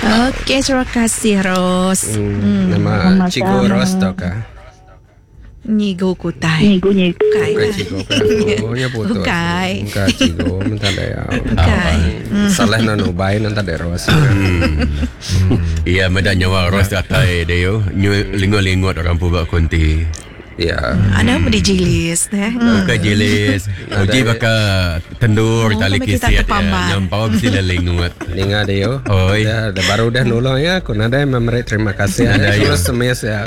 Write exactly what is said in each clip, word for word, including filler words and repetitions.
Okey, terima kasih Ros. Hmm, Hmm. nama Sama-sama. Cikgu Ros tau kah? Nyigo kutai. Nyigu nyigu. Bukai. Bukan Cikgu kan? Oh, nya putus. Bukai. Bukan Cikgu, minta dia. Bukai. Salah nanu baik nanti ada Ros. Iya, medan nyawa Ros datai dia yo. Lingot-lingot orang pubak konti. Ya. Ana mau dijilis eh. Bukan jelis. Uji bakal tendur Oh, tali kami kita kisiat kepambar. ya. Nyampau besi leling nuat. Ninga dia. Oi. Dah, dah baru dah nolong ya. Aku nada memberi terima kasih. Ada, ya. Terus semes ya.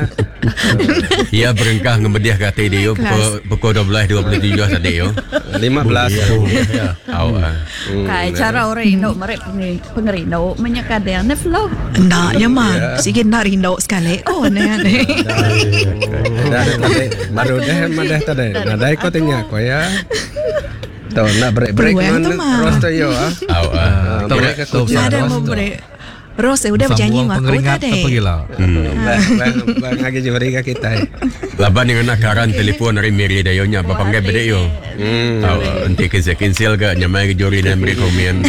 Ia berengkah ngemediah kata dia yo pukul pukul dua belas dua puluh tujuh tadi yo. Lima belas. Awak. Kai cara orang Indo mereka pengerino menyekadang neflo. Naknya mah. Sige nak rindo sekali. Oh, ni ni. Dah dah tadi baru dah madah tadi. Nada ikut tanya aku ya. Tahu nak break break Beruang tu, Ma. Ros tu yo ah. Awak. Break ke Tahu, kucing. tahu. Ada mau beri. Ros eh, udah berjanji Sambung dengan aku pengeringat tadi. apa gila? Bang bang bang lagi jumpa ke kita. Laban dengan nak karan telefon dari Miri dia yo nya bapanggai bede yo. Hmm. Awak enti ke sekinsil ga nyamai ke jori dan beri komen.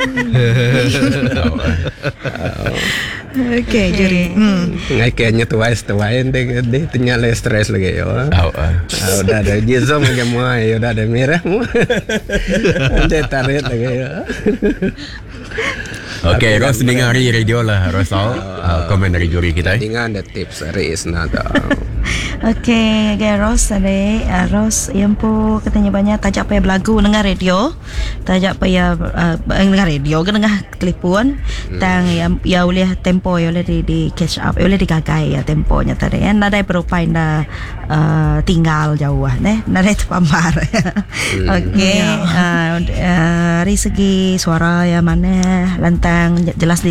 Okey, jadi. Hmm. Ngai kayaknya tuais tuain deh deh tanya le stres lagi yo. Awak. Ah, udah ada jizom ke semua ya udah ada merah semua. Nanti tarik lagi ya. Okey, Ros dengari radio lah Ros tahu komen dari juri kita. Dengan ada tips hari isnada. Okey, okay, Ros ada uh, Ros yang pun katanya banyak tajak payah belagu dengar radio, tajak payah uh, dengar radio ke dengar telefon, tang yang ya oleh tempo ya oleh di, di catch up, ya oleh digagai ya temponya tadi. Kan nada berupa dah uh, tinggal jauh neh, nada itu pamar. Okey, uh, uh, dari segi suara ya mana lantang jelas